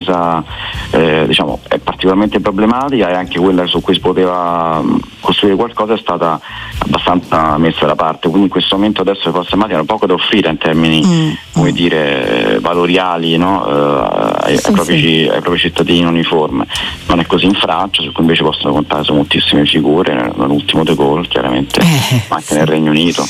difesa è particolarmente problematica, e anche quella su cui si poteva costruire qualcosa è stata abbastanza messa da parte, quindi in questo momento adesso le forze armate hanno poco da offrire in termini come dire valoriali, no? ai propri cittadini in uniforme. Non è così in Francia, su cui invece possono contare su moltissime figure, nell'ultimo De Gaulle chiaramente, ma anche nel Regno Unito.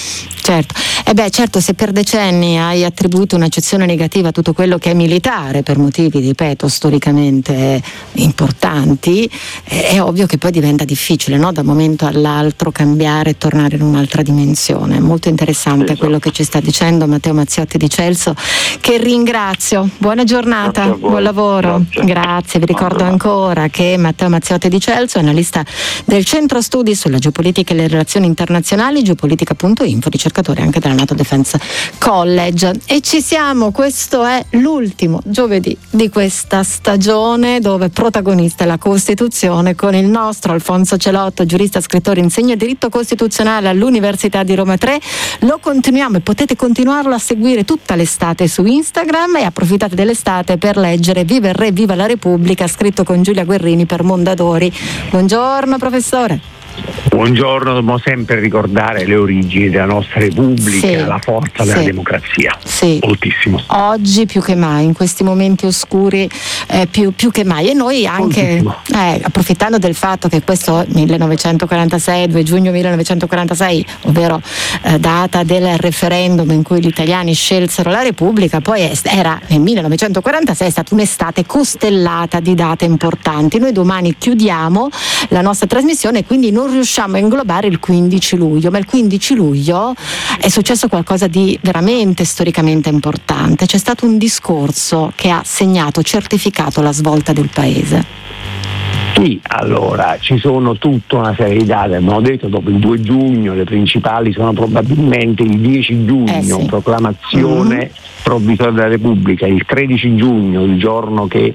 Certo, se per decenni hai attribuito un'accezione negativa a tutto quello che è militare per motivi, ripeto, storicamente importanti, è ovvio che poi diventa difficile, no? Da un momento all'altro cambiare e tornare in un'altra dimensione. Molto interessante quello che ci sta dicendo Matteo Mazziotti di Celso, che ringrazio. Buona giornata, buon lavoro. Grazie. Vi ricordo ancora che Matteo Mazziotti di Celso è analista del Centro Studi sulla Geopolitica e le Relazioni Internazionali, geopolitica.info, ricercatore anche della NATO Defense College. E ci siamo, questo è l'ultimo giovedì di questa stagione, dove protagonista è la Costituzione, con il nostro Alfonso Celotto, giurista, scrittore, insegna diritto costituzionale all'Università di Roma 3. Lo continuiamo e potete continuarlo a seguire tutta l'estate su Instagram, e approfittate dell'estate per leggere Viva il Re, Viva la Repubblica, scritto con Giulia Guerrini per Mondadori. Buongiorno professore. Buongiorno, dobbiamo sempre ricordare le origini della nostra Repubblica, la forza della democrazia. Moltissimo. Oggi più che mai, in questi momenti oscuri, più che mai. E noi anche, approfittando del fatto che questo 1946, 2 giugno 1946, ovvero data del referendum in cui gli italiani scelsero la Repubblica, poi era nel 1946, è stata un'estate costellata di date importanti. Noi domani chiudiamo la nostra trasmissione, quindi non riusciamo a inglobare il 15 luglio, ma il 15 luglio è successo qualcosa di veramente storicamente importante. C'è stato un discorso che ha certificato la svolta del paese. Sì, allora ci sono tutta una serie di date, abbiamo detto dopo il 2 giugno, le principali sono probabilmente il 10 giugno, proclamazione provvisoria della Repubblica, il 13 giugno, il giorno che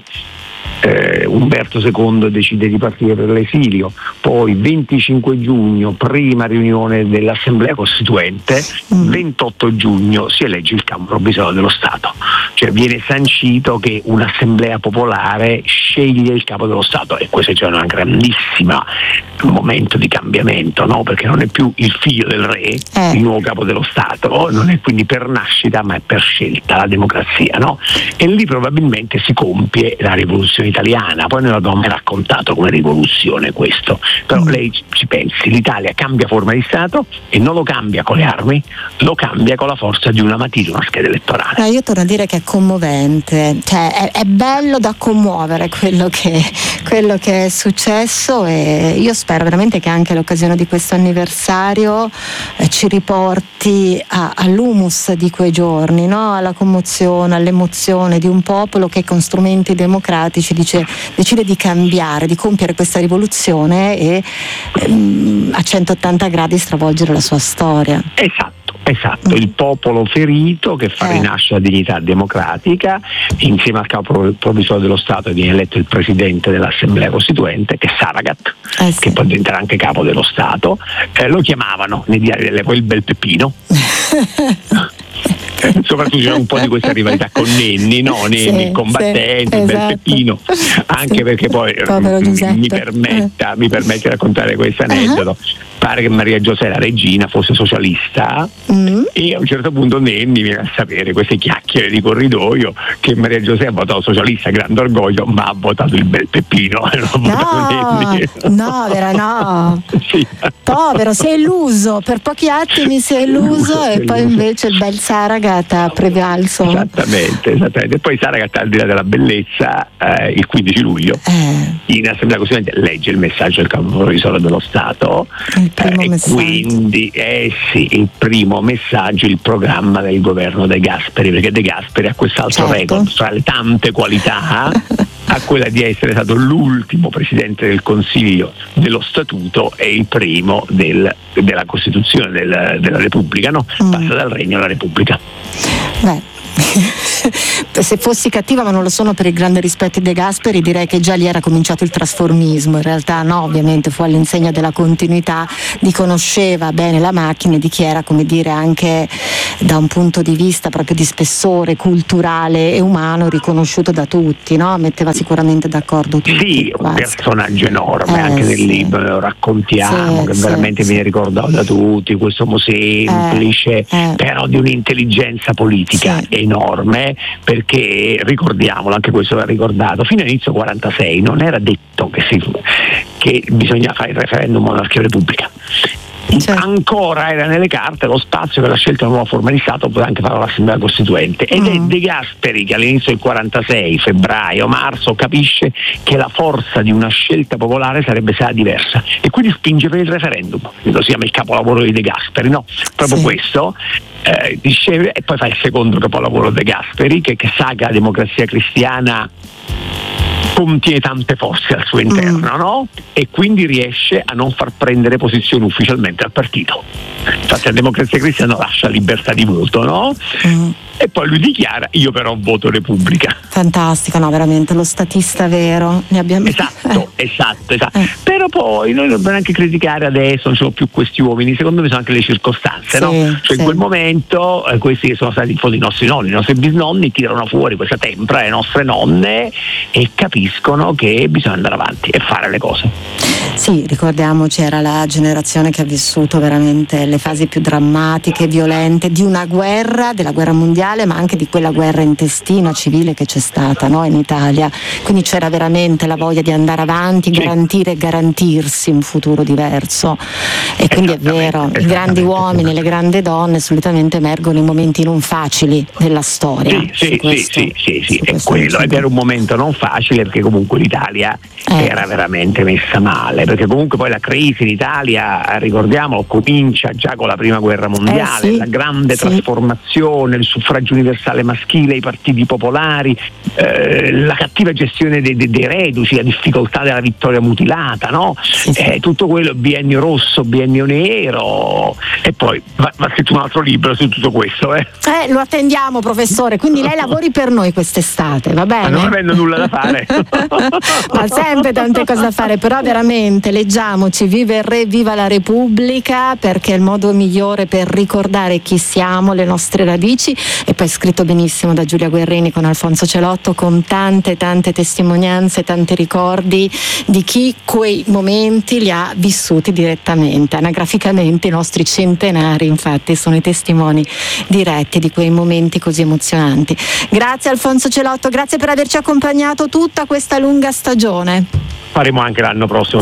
Umberto II decide di partire per l'esilio, poi 25 giugno prima riunione dell'Assemblea Costituente, 28 giugno si elegge il capo provvisorio dello Stato, cioè viene sancito che un'assemblea popolare sceglie il capo dello Stato, e questo è un grandissimo momento di cambiamento, no? Perché non è più il figlio del re il nuovo capo dello Stato, non è quindi per nascita ma è per scelta, la democrazia, no? E lì probabilmente si compie la rivoluzione italiana. Poi noi l'abbiamo mai raccontato come rivoluzione questo, però lei ci pensi, l'Italia cambia forma di Stato e non lo cambia con le armi, lo cambia con la forza di una matita, una scheda elettorale. Io torno a dire che è commovente, cioè è bello da commuovere quello che è successo, e io spero veramente che anche l'occasione di questo anniversario ci riporti all'humus di quei giorni, no? Alla commozione, all'emozione di un popolo che con strumenti democratici decide di cambiare, di compiere questa rivoluzione e a 180 gradi stravolgere la sua storia. Esatto, il popolo ferito che fa rinascere la dignità democratica. Insieme al capo provvisorio dello Stato viene eletto il presidente dell'Assemblea Costituente, che è Saragat, che poi diventerà anche capo dello Stato. Lo chiamavano nei diari dell'epoca il Bel Peppino. Soprattutto c'è un po' di questa rivalità con Nenni, no? Nenni, il combattente, il Bel Peppino, anche perché poi mi permetta di raccontare questo aneddoto. Pare che Maria Giosè, la regina, fosse socialista, e a un certo punto Nenni viene a sapere queste chiacchiere di corridoio che Maria Giosè ha votato socialista, grande orgoglio, ma ha votato il Bel Peppino e non ha votato Nenni. No. Sì. Povero, si è illuso, per pochi attimi si è illuso, e poi invece il bel Saragat ha prevalso. Esattamente. E poi Saragat, al di là della bellezza, il 15 luglio in Assemblea Costituente legge il messaggio del capo provvisorio dello Stato, quindi il primo messaggio, il programma del governo De Gasperi, perché De Gasperi ha quest'altro record tra le tante qualità, a quella di essere stato l'ultimo presidente del Consiglio dello Statuto e il primo della Costituzione della Repubblica, no? Passa dal regno alla Repubblica. se fossi cattiva, ma non lo sono per il grande rispetto di De Gasperi, direi che già lì era cominciato il trasformismo. In realtà no, ovviamente fu all'insegna della continuità, di conosceva bene la macchina e di chi era, come dire, anche da un punto di vista proprio di spessore culturale e umano riconosciuto da tutti, no? Metteva sicuramente d'accordo tutti. Sì, un personaggio enorme, anche nel libro lo raccontiamo, che veramente viene ricordato da tutti, questo uomo semplice, però di un'intelligenza politica enorme, perché ricordiamolo, anche questo va ricordato, fino all'inizio 46 non era detto che bisogna fare il referendum monarchia-repubblica. Ancora era nelle carte lo spazio per la scelta di una nuova forma di Stato, poteva anche fare l'Assemblea Costituente, ed è De Gasperi che all'inizio del 46, febbraio-marzo, capisce che la forza di una scelta popolare sarebbe stata diversa e quindi spinge per il referendum. Lo si chiama il capolavoro di De Gasperi, no? Proprio questo. Dice, e poi fa il secondo capolavoro De Gasperi, che sa che la Democrazia Cristiana contiene tante forze al suo interno, no? E quindi riesce a non far prendere posizione ufficialmente al partito. Infatti la Democrazia Cristiana lascia libertà di voto, no? E poi lui dichiara: io però voto Repubblica. Fantastico, no, veramente lo statista vero. Ne abbiamo... Esatto. Però poi noi dobbiamo anche criticare adesso, non ci sono più questi uomini, secondo me sono anche le circostanze, no? Cioè in quel momento questi che sono stati i nostri nonni, i nostri bisnonni, tirano fuori questa tempra alle nostre nonne e capiscono che bisogna andare avanti e fare le cose. Sì, ricordiamoci, era la generazione che ha vissuto veramente le fasi più drammatiche e violente di una guerra, della guerra mondiale, ma anche di quella guerra intestina civile che c'è stata, no, in Italia. Quindi c'era veramente la voglia di andare avanti, garantire e garantirsi un futuro diverso. E quindi è vero, i grandi uomini e le grandi donne solitamente emergono in momenti non facili della storia. Sì, è quello, ed era un momento non facile, perché comunque l'Italia era veramente messa male, perché comunque poi la crisi in Italia, ricordiamolo, comincia già con la prima guerra mondiale, la grande trasformazione, il suffragio universale maschile, i partiti popolari, la cattiva gestione dei reduci, la difficoltà della vittoria mutilata, no? Tutto quello, biennio rosso, biennio nero, e poi va scritto un altro libro su tutto questo. Lo attendiamo, professore, quindi lei lavori per noi quest'estate, va bene? Non avendo nulla da fare. Ma sempre tante cose da fare, però veramente leggiamoci Viva il Re, viva la Repubblica, perché è il modo migliore per ricordare chi siamo, le nostre radici. E poi scritto benissimo da Giulia Guerrini con Alfonso Celotto, con tante testimonianze, tanti ricordi di chi quei momenti li ha vissuti direttamente. Anagraficamente i nostri centenari infatti sono i testimoni diretti di quei momenti così emozionanti. Grazie Alfonso Celotto, grazie per averci accompagnato tutta questa lunga stagione. Faremo anche l'anno prossimo,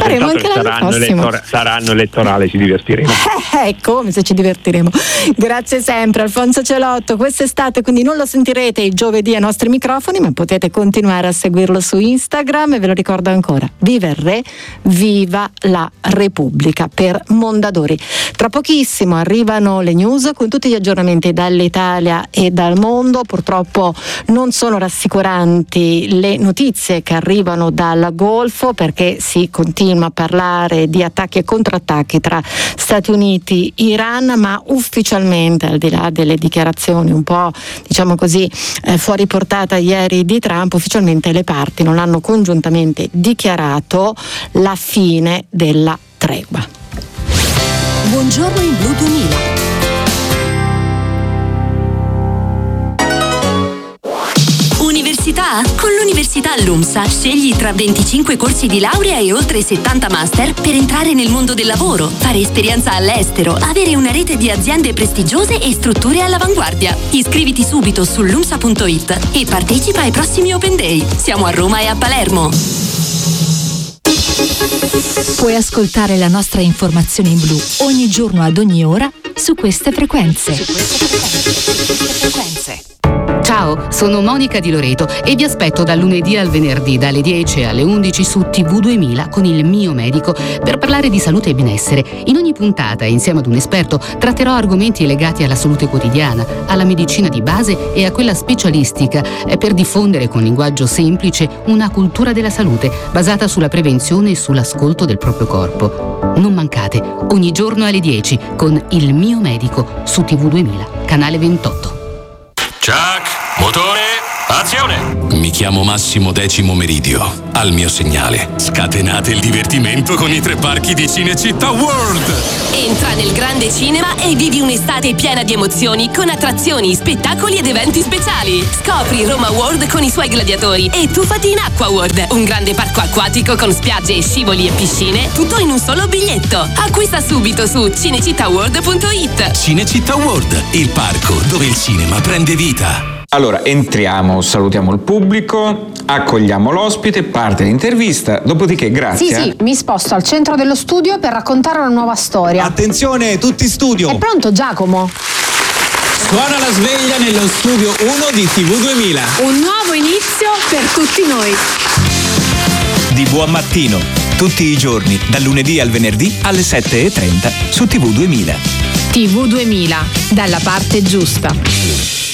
saranno elettorali, ci divertiremo. Come se ci divertiremo. Grazie sempre Alfonso Celotto. Quest'estate quindi non lo sentirete il giovedì ai nostri microfoni, ma potete continuare a seguirlo su Instagram, e ve lo ricordo ancora: Viva il Re, viva la Repubblica per Mondadori. Tra pochissimo arrivano le news con tutti gli aggiornamenti dall'Italia e dal mondo. Purtroppo non sono rassicuranti le notizie che arrivano dal Golfo, perché si continua a parlare di attacchi e contrattacchi tra Stati Uniti e Iran, ma ufficialmente, al di là delle dichiarazioni un po' diciamo così fuori portata ieri di Trump, ufficialmente le parti non hanno congiuntamente dichiarato la fine della tregua. Buongiorno in Blu 2000. Università? Con l'Università LUMSA scegli tra 25 corsi di laurea e oltre 70 master per entrare nel mondo del lavoro, fare esperienza all'estero, avere una rete di aziende prestigiose e strutture all'avanguardia. Iscriviti subito su lumsa.it e partecipa ai prossimi Open Day. Siamo a Roma e a Palermo. Puoi ascoltare la nostra informazione in blu ogni giorno ad ogni ora su queste frequenze. Ciao, sono Monica Di Loreto e vi aspetto dal lunedì al venerdì dalle 10 alle 11 su TV 2000 con il mio medico per parlare di salute e benessere. In ogni puntata, insieme ad un esperto, tratterò argomenti legati alla salute quotidiana, alla medicina di base e a quella specialistica per diffondere con linguaggio semplice una cultura della salute basata sulla prevenzione e sull'ascolto del proprio corpo. Non mancate, ogni giorno alle 10 con il mio medico su TV 2000, canale 28. Chuck, motore! Azione! Mi chiamo Massimo Decimo Meridio. Al mio segnale, scatenate il divertimento con i 3 parchi di Cinecittà World! Entra nel grande cinema e vivi un'estate piena di emozioni con attrazioni, spettacoli ed eventi speciali. Scopri Roma World con i suoi gladiatori e tuffati in Acqua World, un grande parco acquatico con spiagge, scivoli e piscine, tutto in un solo biglietto. Acquista subito su cinecittàworld.it. Cinecittà World, il parco dove il cinema prende vita. Allora, entriamo, salutiamo il pubblico, accogliamo l'ospite, parte l'intervista, dopodiché grazie. Sì, mi sposto al centro dello studio per raccontare una nuova storia. Attenzione, tutti studio! È pronto Giacomo? Suona la sveglia nello studio 1 di TV2000. Un nuovo inizio per tutti noi. Di buon mattino, tutti i giorni, dal lunedì al venerdì alle 7:30 su TV2000. TV2000, dalla parte giusta.